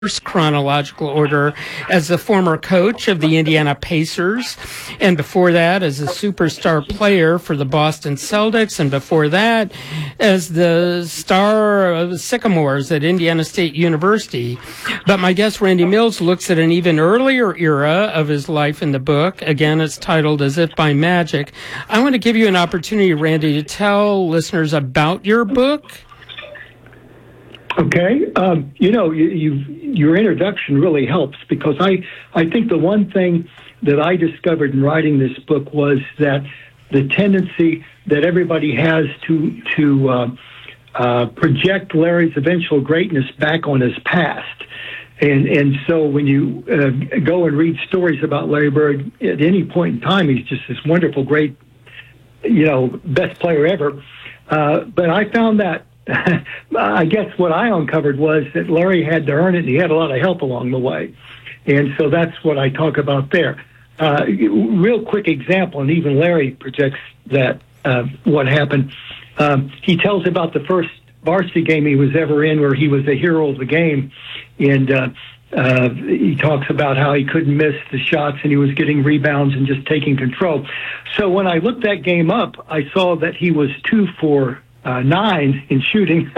chronological order as the former coach of the Indiana Pacers, and before that as a superstar player for the Boston Celtics, and before that as the star of the Sycamores at Indiana State University. But my guest Randy Mills looks at an even earlier era of his life in the book. Again, it's titled As If by Magic. I want to give you an opportunity, Randy, to tell listeners about your book. Okay. Your introduction really helps, because I think the one thing that I discovered in writing this book was that the tendency that everybody has to project Larry's eventual greatness back on his past. And so when you go and read stories about Larry Bird, at any point in time, he's just this wonderful, great, best player ever. But I found that I guess what I uncovered was that Larry had to earn it, and he had a lot of help along the way. And so that's what I talk about there. Real quick example, and even Larry projects that what happened. He tells about the first varsity game he was ever in where he was the hero of the game. And he talks about how he couldn't miss the shots, and he was getting rebounds and just taking control. So when I looked that game up, I saw that he was 2 for 9 in shooting,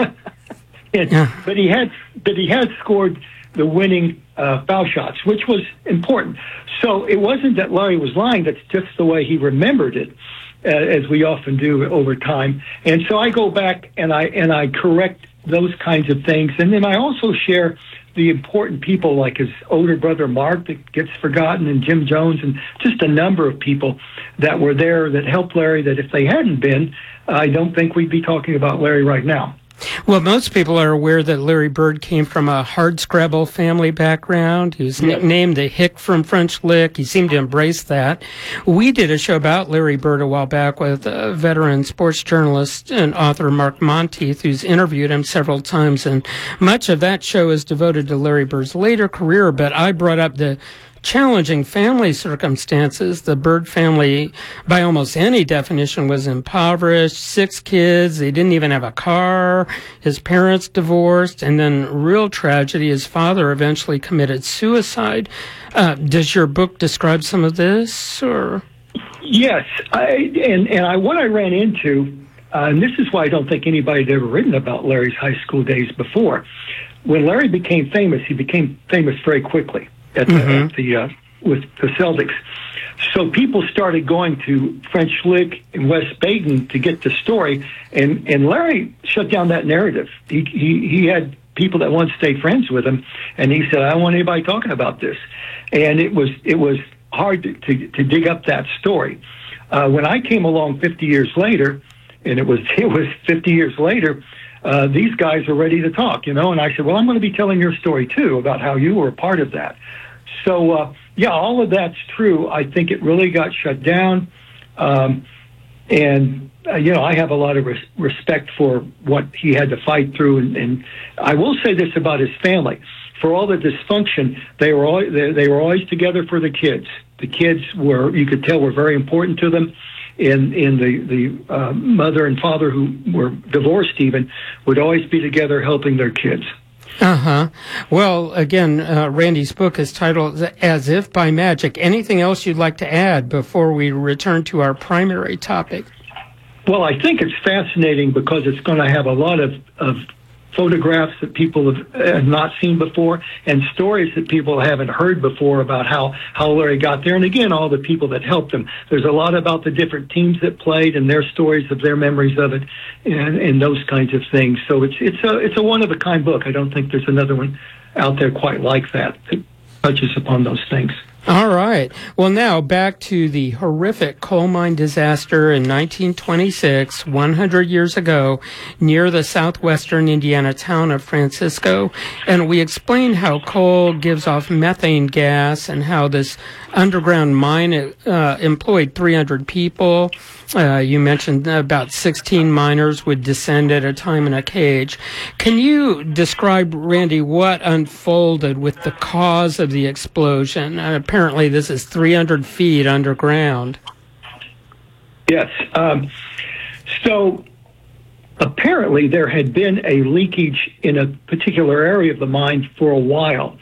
but he had scored the winning foul shots, which was important. So it wasn't that Larry was lying; that's just the way he remembered it, as we often do over time. And so I go back and I correct those kinds of things, and then I also share the important people like his older brother Mark that gets forgotten, and Jim Jones, and just a number of people that were there that helped Larry, that if they hadn't been, I don't think we'd be talking about Larry right now. Well, most people are aware that Larry Bird came from a hardscrabble family background. He was nicknamed the Hick from French Lick. He seemed to embrace that. We did a show about Larry Bird a while back with veteran sports journalist and author Mark Monteith, who's interviewed him several times, and much of that show is devoted to Larry Bird's later career. But I brought up the challenging family circumstances. The Bird family, by almost any definition, was impoverished. 6 kids. They didn't even have a car. His parents divorced. And then, real tragedy, his father eventually committed suicide. Does your book describe some of this? Or? Yes. What I ran into, and this is why I don't think anybody had ever written about Larry's high school days before. When Larry became famous, he became famous very quickly with the Celtics. So people started going to French Lick and West Baden to get the story, and Larry shut down that narrative. He had people that wanted to stay friends with him, and he said, "I don't want anybody talking about this." And it was hard to dig up that story. When I came along 50 years later, and it was 50 years later, these guys are ready to talk, and I said, well, I'm going to be telling your story too, about how you were a part of that. So, all of that's true. I think it really got shut down. I have a lot of respect for what he had to fight through. And I will say this about his family. For all the dysfunction, they were always together for the kids. The kids you could tell, were very important to them. And the mother and father, who were divorced even, would always be together helping their kids. Well, again, Randy's book is titled As If by Magic. Anything else you'd like to add before we return to our primary topic? Well, I think it's fascinating because it's going to have a lot of photographs that people have not seen before, and stories that people haven't heard before about how Larry got there. And again, all the people that helped him. There's a lot about the different teams that played and their stories of their memories of it, and those kinds of things. So it's a one-of-a-kind book. I don't think there's another one out there quite like that touches upon those things. All right. Well, now back to the horrific coal mine disaster in 1926, 100 years ago, near the southwestern Indiana town of Francisco. And we explain how coal gives off methane gas and how this underground mine employed 300 people. You mentioned about 16 miners would descend at a time in a cage. Can you describe, Randy, what unfolded with the cause of the explosion? Apparently this is 300 feet underground. Yes. So apparently there had been a leakage in a particular area of the mine for a while.